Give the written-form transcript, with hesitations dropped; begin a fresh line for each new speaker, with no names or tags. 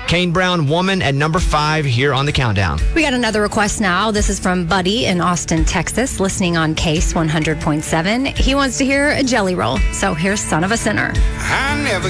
Kane Brown, Woman at number 5 here on the countdown.
We got another request now. This is from Buddy in Austin, Texas, listening on Case 100.7. He wants to hear a Jelly Roll. So here's Son of a Sinner.
I never